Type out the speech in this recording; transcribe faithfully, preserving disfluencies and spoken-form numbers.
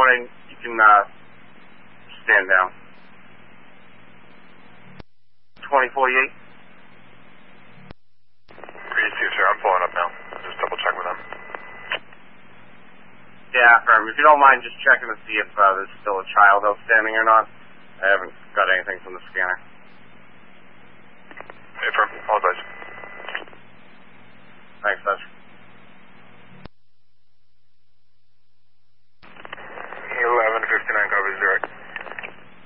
morning, you can uh, stand down. twenty forty-eight. three two, sir. I'm pulling up now. Just double check with them. Yeah, affirm. If you don't mind just checking to see if uh, there's still a child outstanding or not. I haven't got anything from the scanner. Affirm. Apologize.